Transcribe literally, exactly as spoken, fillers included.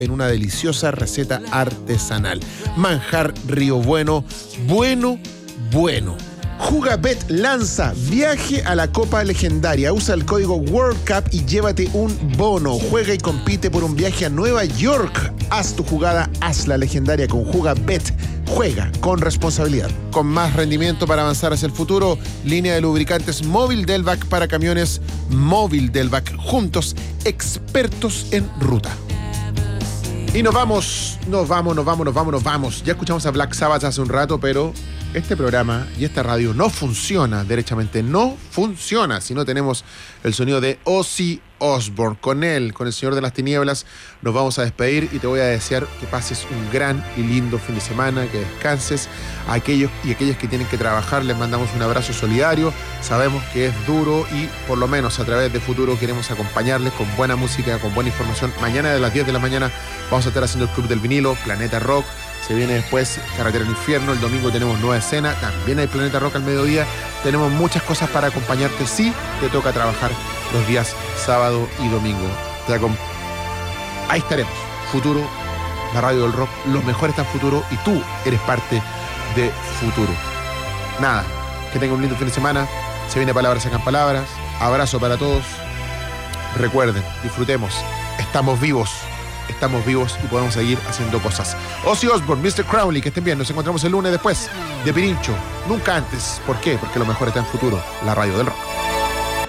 en una deliciosa receta artesanal. Manjar Río Bueno, bueno, bueno. Jugabet lanza viaje a la Copa Legendaria. Usa el código World Cup y llévate un bono. Juega y compite por un viaje a Nueva York. Haz tu jugada, hazla legendaria con Jugabet. Juega con responsabilidad. Con más rendimiento para avanzar hacia el futuro, línea de lubricantes Móvil Delvac para camiones Móvil Delvac. Juntos, expertos en ruta. Y nos vamos, nos vamos, nos vamos, nos vamos, nos vamos. Ya escuchamos a Black Sabbath hace un rato, pero este programa y esta radio no funciona, derechamente no funciona si no tenemos el sonido de Ozzy Osbourne. Con él, con el Señor de las Tinieblas, nos vamos a despedir y te voy a desear que pases un gran y lindo fin de semana, que descanses. A aquellos y aquellas que tienen que trabajar, les mandamos un abrazo solidario. Sabemos que es duro y por lo menos a través de Futuro queremos acompañarles con buena música, con buena información. Mañana a las diez de la mañana vamos a estar haciendo el Club del Vinilo, Planeta Rock. Se viene después Carretera al Infierno. El domingo tenemos Nueva Escena. También hay Planeta Rock al mediodía. Tenemos muchas cosas para acompañarte si te toca trabajar los días sábado y domingo. Ahí estaremos. Futuro, la radio del rock. Lo mejor está en Futuro y tú eres parte de Futuro. Nada, que tengan un lindo fin de semana. Se viene Palabras Sacan Palabras. Abrazo para todos. Recuerden, disfrutemos. Estamos vivos. Estamos vivos y podemos seguir haciendo cosas. Ozzy Osbourne, mister Crowley, que estén bien. Nos encontramos el lunes después de Pirincho. Nunca antes. ¿Por qué? Porque lo mejor está en Futuro, la radio del rock.